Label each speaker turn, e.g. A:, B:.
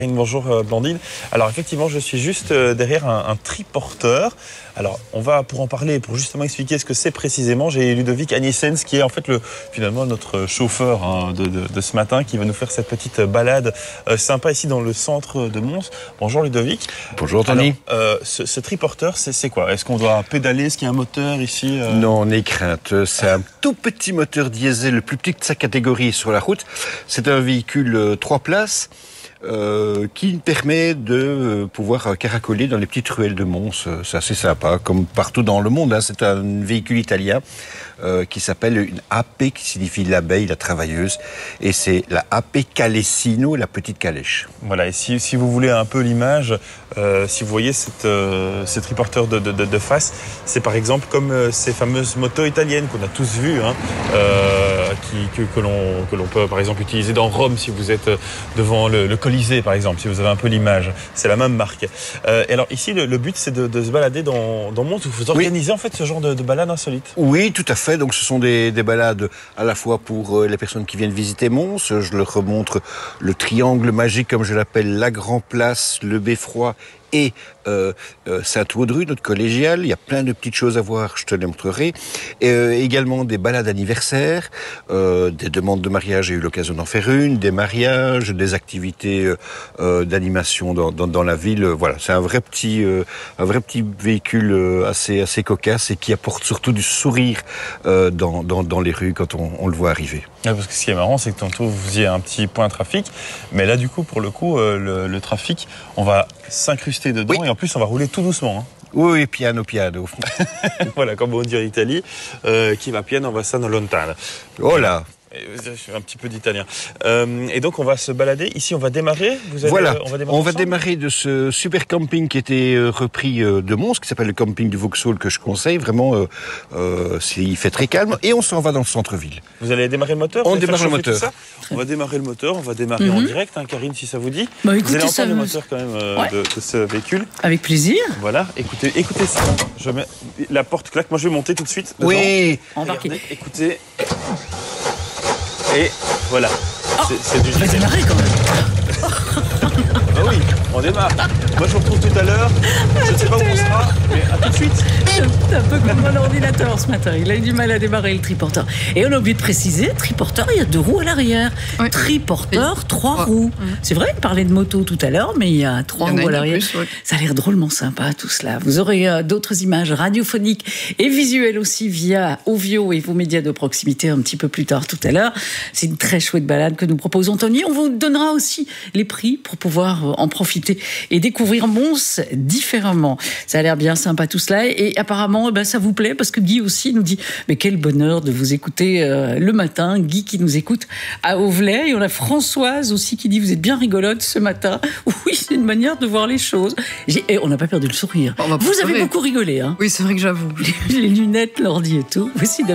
A: Bonjour Blandine. Alors effectivement, je suis juste derrière un triporteur. Alors on va pour en parler, pour justement expliquer ce que c'est précisément. J'ai Ludovic Agniessens qui est en fait finalement notre chauffeur de ce matin qui va nous faire cette petite balade sympa ici dans le centre de Mons. Bonjour Ludovic.
B: Bonjour Tony.
A: Alors, ce triporteur, c'est quoi? Est-ce qu'on doit pédaler? Est-ce qu'il y a un moteur ici
B: Non, n'aie crainte. C'est un tout petit moteur diesel, le plus petit de sa catégorie sur la route. C'est un véhicule 3 places. Qui permet de pouvoir caracoler dans les petites ruelles de Mons. C'est assez sympa, comme partout dans le monde. C'est un véhicule italien qui s'appelle une AP, qui signifie l'abeille, la travailleuse. Et c'est la AP Calesino, la petite calèche.
A: Voilà, et si vous voulez un peu l'image, si vous voyez ce triporteur de face, c'est par exemple comme ces fameuses motos italiennes qu'on a tous vues, que l'on peut par exemple utiliser dans Rome si vous êtes devant le Colisée par exemple, si vous avez un peu l'image. C'est la même marque. Et alors ici, le but c'est de se balader dans Mons. Vous organisez en fait ce genre de balade insolite?
B: Oui, tout à fait. Donc ce sont des balades à la fois pour les personnes qui viennent visiter Mons. Je leur remontre le triangle magique, comme je l'appelle, la Grand Place, le Beffroi et Sainte-Waudru, notre collégiale. Il y a plein de petites choses à voir, je te les montrerai. Également des balades anniversaires, des demandes de mariage, j'ai eu l'occasion d'en faire une, des mariages, des activités d'animation dans la ville. Voilà, c'est un vrai petit véhicule assez cocasse et qui apporte surtout du sourire dans les rues quand on le voit arriver.
A: Ouais, parce que ce qui est marrant, c'est que tantôt vous faisiez un petit point trafic, mais là du coup, pour le coup, le trafic, on va s'incruster dedans, oui. Et en plus on va rouler tout doucement. Hein.
B: Oui, piano.
A: Voilà, comme on dit en Italie, qui va piano va sano lontano.
B: Oh là.
A: Je suis un petit peu d'italien. Et donc on va se balader. Ici on va démarrer.
B: On va démarrer de ce super camping qui était repris de Mons, qui s'appelle le camping du Vauxhall, que je conseille. Vraiment, il fait très calme. Et on s'en va dans le centre-ville.
A: Vous allez démarrer le moteur?
B: On démarre le moteur.
A: On va démarrer le moteur. On va démarrer en direct, hein, Karine, si ça vous dit.
C: Bah,
A: vous allez entendre le moteur quand même de ce véhicule.
C: Avec plaisir.
A: Voilà. Écoutez ça. Je mets la porte claque. Moi je vais monter tout de suite. Dedans.
B: Oui.
A: Regardez, écoutez. Et voilà, c'est du
C: On va démarrer quand même.
A: Ah oui, on démarre. Moi je vous retrouve tout à l'heure. Je ne sais pas où on sera, mais à tout de suite.
C: C'est un peu comme mon ordinateur ce matin. Il a eu du mal à démarrer le triporteur. Et on a oublié de préciser, triporteur, il y a 2 roues à l'arrière. Oui. Triporteur, 3 roues. C'est vrai, il parlait de moto tout à l'heure, mais il y a 3 roues à l'arrière. Ça a l'air drôlement sympa tout cela. Vous aurez d'autres images radiophoniques et visuelles aussi via Ovio et vos médias de proximité un petit peu plus tard tout à l'heure. C'est une très chouette balade que nous proposons, Tony. On vous donnera aussi les prix pour pouvoir en profiter et découvrir Mons différemment. Ça a l'air bien sympa tout cela et apparemment ça vous plaît parce que Guy aussi nous dit mais quel bonheur de vous écouter le matin. Guy qui nous écoute à Auvelais et on a Françoise aussi qui dit vous êtes bien rigolote ce matin. Oui, c'est une manière de voir les choses. Et on n'a pas perdu le sourire. Vous avez beaucoup rigolé. Hein.
D: Oui, c'est vrai que j'avoue.
C: Les lunettes, l'ordi et tout. Voici